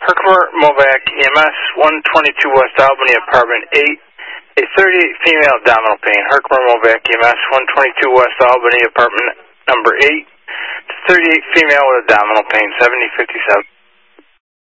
Herkimer Movac EMS, 122 West Albany, apartment 8. A 38 female abdominal pain. Herkimer Movac EMS, 122 West Albany, apartment number 8. 38 female with abdominal pain, 7057.